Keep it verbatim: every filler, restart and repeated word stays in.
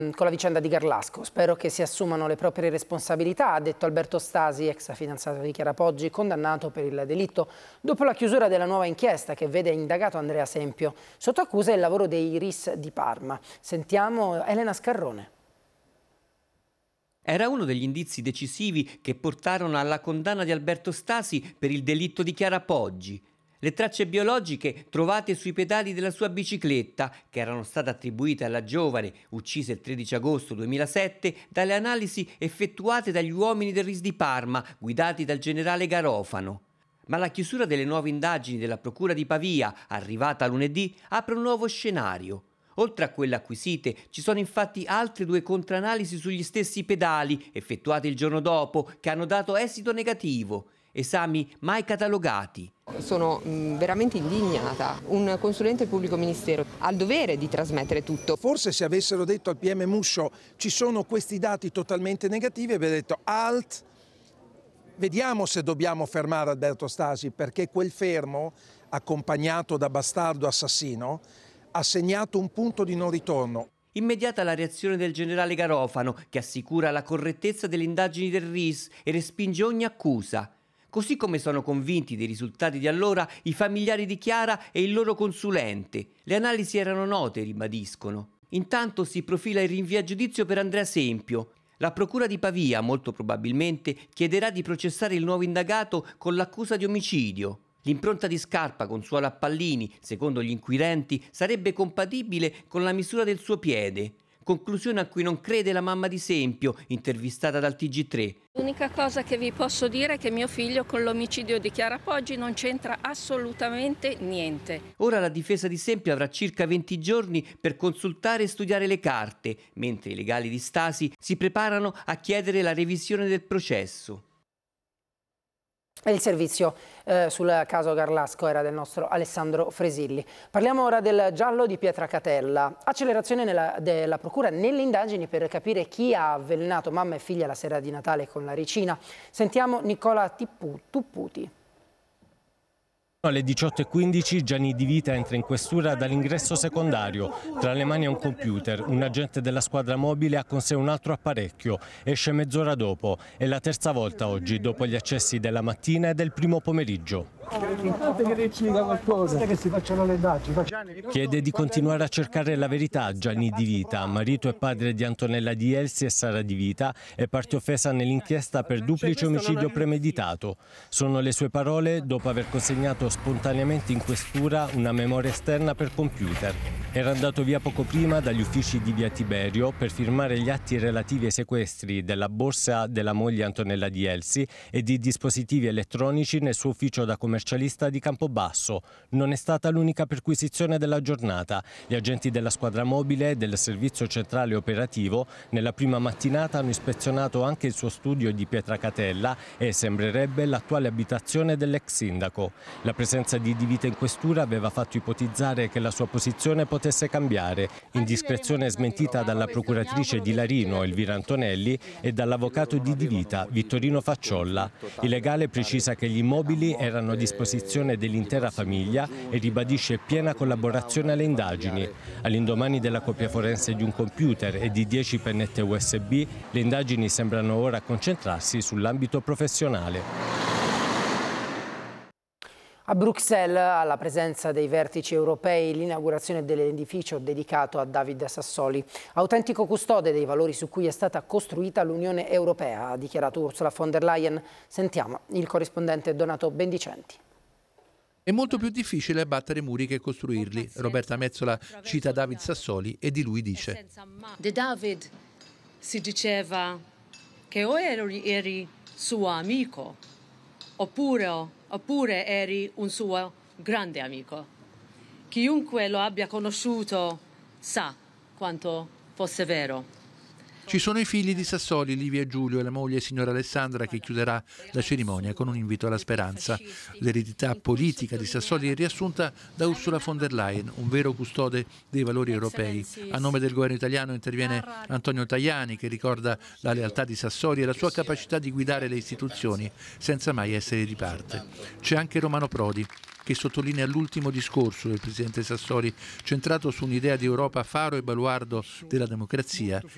Con la vicenda di Garlasco. Spero che si assumano le proprie responsabilità, ha detto Alberto Stasi, ex fidanzato di Chiara Poggi, condannato per il delitto dopo la chiusura della nuova inchiesta che vede indagato Andrea Sempio. Sotto accusa il lavoro dei R I S di Parma. Sentiamo Elena Scarrone. Era uno degli indizi decisivi che portarono alla condanna di Alberto Stasi per il delitto di Chiara Poggi. Le tracce biologiche trovate sui pedali della sua bicicletta, che erano state attribuite alla giovane, uccisa il tredici agosto duemilasette, dalle analisi effettuate dagli uomini del R I S di Parma, guidati dal generale Garofano. Ma la chiusura delle nuove indagini della Procura di Pavia, arrivata lunedì, apre un nuovo scenario. Oltre a quelle acquisite, ci sono infatti altre due contraanalisi sugli stessi pedali, effettuate il giorno dopo, che hanno dato esito negativo. Esami mai catalogati. Sono mh, veramente indignata. Un consulente del pubblico ministero ha il dovere di trasmettere tutto. Forse se avessero detto al P M Muscio ci sono questi dati totalmente negativi, avrebbe detto alt, vediamo se dobbiamo fermare Alberto Stasi, perché quel fermo, accompagnato da bastardo assassino, ha segnato un punto di non ritorno. Immediata la reazione del generale Garofano, che assicura la correttezza delle indagini del R I S e respinge ogni accusa. Così come sono convinti dei risultati di allora i familiari di Chiara e il loro consulente. Le analisi erano note, ribadiscono. Intanto si profila il rinvio a giudizio per Andrea Sempio. La Procura di Pavia, molto probabilmente, chiederà di processare il nuovo indagato con l'accusa di omicidio. L'impronta di scarpa con suolo a pallini, secondo gli inquirenti, sarebbe compatibile con la misura del suo piede. Conclusione a cui non crede la mamma di Sempio, intervistata dal T G tre. L'unica cosa che vi posso dire è che mio figlio con l'omicidio di Chiara Poggi non c'entra assolutamente niente. Ora la difesa di Sempio avrà circa venti giorni per consultare e studiare le carte, mentre i legali di Stasi si preparano a chiedere la revisione del processo. Il servizio eh, sul caso Garlasco era del nostro Alessandro Fresilli. Parliamo ora del giallo di Pietracatella. Accelerazione nella, della procura nelle indagini per capire chi ha avvelenato mamma e figlia la sera di Natale con la ricina. Sentiamo Nicola Tippu, Tupputi. Alle diciotto e quindici Gianni Di Vita entra in questura dall'ingresso secondario. Tra le mani ha un computer. Un agente della squadra mobile ha con sé un altro apparecchio. Esce mezz'ora dopo. È la terza volta oggi, dopo gli accessi della mattina e del primo pomeriggio. Chiede di continuare a cercare la verità Gianni Di Vita, marito e padre di Antonella Di Elsi e Sara Di Vita, è parte offesa nell'inchiesta per duplice omicidio premeditato. Sono le sue parole dopo aver consegnato spontaneamente in questura una memoria esterna per computer. Era andato via poco prima dagli uffici di via Tiberio per firmare gli atti relativi ai sequestri della borsa della moglie Antonella Di Elsi e di dispositivi elettronici nel suo ufficio da commercialista di Campobasso. Non è stata l'unica perquisizione della giornata. Gli agenti della squadra mobile e del servizio centrale operativo nella prima mattinata hanno ispezionato anche il suo studio di Pietracatella e sembrerebbe l'attuale abitazione dell'ex sindaco. La presenza di Di Vita in questura aveva fatto ipotizzare che la sua posizione potesse cambiare, indiscrezione smentita dalla procuratrice di Larino, Elvira Antonelli, e dall'avvocato di Di Vita, Vittorino Facciolla. Il legale precisa che gli immobili erano a disposizione dell'intera famiglia e ribadisce piena collaborazione alle indagini. All'indomani della copia forense di un computer e di dieci pennette U S B, le indagini sembrano ora concentrarsi sull'ambito professionale. A Bruxelles, alla presenza dei vertici europei, l'inaugurazione dell'edificio dedicato a David Sassoli, autentico custode dei valori su cui è stata costruita l'Unione Europea, ha dichiarato Ursula von der Leyen. Sentiamo il corrispondente Donato Bendicenti. È molto più difficile abbattere muri che costruirli. Roberta Mezzola cita David Sassoli e di lui dice: Di David si diceva che o eri, eri suo amico oppure, oppure eri un suo grande amico. Chiunque lo abbia conosciuto sa quanto fosse vero. Ci sono i figli di Sassoli, Livia e Giulio, e la moglie signora Alessandra, che chiuderà la cerimonia con un invito alla speranza. L'eredità politica di Sassoli è riassunta da Ursula von der Leyen, un vero custode dei valori europei. A nome del governo italiano interviene Antonio Tajani, che ricorda la lealtà di Sassoli e la sua capacità di guidare le istituzioni senza mai essere di parte. C'è anche Romano Prodi, che sottolinea l'ultimo discorso del presidente Sassoli, centrato su un'idea di Europa faro e baluardo della democrazia